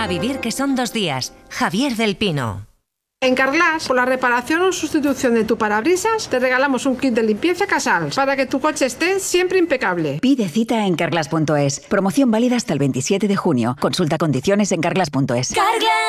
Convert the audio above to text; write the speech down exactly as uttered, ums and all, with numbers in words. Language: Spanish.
vivir que son dos días. Javier del Pino. En Carglass, por la reparación o sustitución de tu parabrisas, te regalamos un kit de limpieza Casals para que tu coche esté siempre impecable. Pide cita en carglass punto es. Promoción válida hasta el veintisiete de junio. Consulta condiciones en carglass punto es. Carglass.